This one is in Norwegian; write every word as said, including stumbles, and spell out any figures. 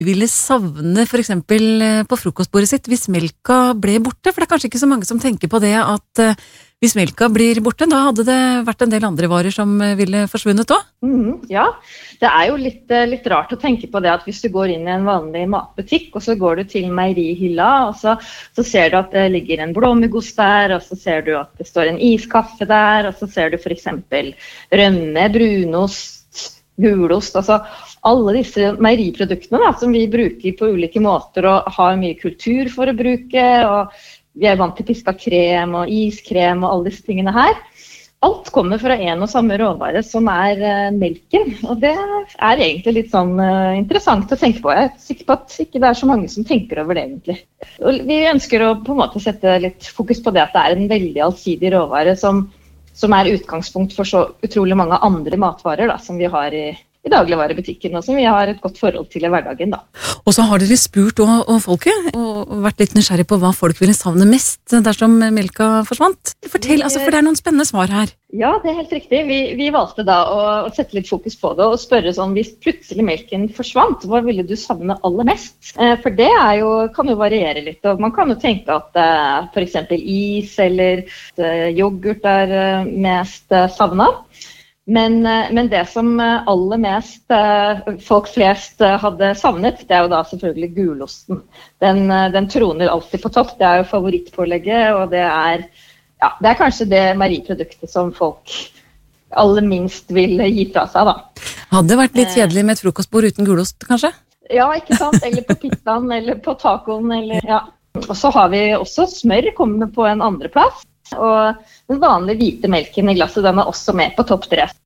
ville savne for eksempel på frokostbordet sitt hvis melka ble borte? For det er kanskje ikke så mange som tenker på det at hvis melka blir borte, da hadde det vært en del andre varer som ville forsvunnet også? Mm, ja, det er jo litt, litt rart å tenke på det at hvis du går inn i en vanlig matbutikk, og så går du til meierihylla, og så, så ser du at det ligger en blåmuggost der, og så ser du at det står en iskaffe der, og så ser du for eksempel rømme, brunost, gulost, altså alle disse meieriproduktene da, som vi bruker på ulike måter og har mye kultur for å bruke, og vi er vant til piska krem og iskrem og alle disse tingene her. Alt kommer fra en og samme råvare som er uh, melken, og det er egentlig litt sånn uh, interessant å tenke på. Jeg er sikker på at ikke det er så mange som tenker over det egentlig. Og vi ønsker å på en måte sette litt fokus på det at det er en veldig allsidig råvare som som er utgangspunkt for så utrolig mange andre matvarer da, som vi har i, i dagligvarebutikken, og som vi har et godt forhold til i hverdagen. Da. Og så har dere spurt og, og folket, og vært litt nysgjerrig på hva folk ville savne mest dersom melka forsvant. Fortell, altså, for det er noen spennende svar her. Ja, det er helt riktig. Vi, vi valgte da å, å sette litt fokus på det, og spørre sånn, hvis plutselig melken forsvant, hva ville du savne aller mest? Eh, for det er jo, kan jo variere litt, og man kan jo tenke at eh, for eksempel is eller eh, yoghurt er eh, mest eh, savnet. Men, men det som aller mest folk flest hadde savnet, det er jo da selvfølgelig gulosten. Den, den troner alltid på topp, det er jo favorittpålegget, og det er, ja, det er kanskje det meieriproduktet som folk aller minst vil gi fra seg da. Hadde det vært litt kjedelig med et frokostbord uten gulost, kanskje? Ja, ikke sant? Eller på pizzaen, eller på tacoen, eller ja. Og så har vi også smør, kommer på en andre plass. Og den vanlige hvite melken i glasset, den er også med på topp tre.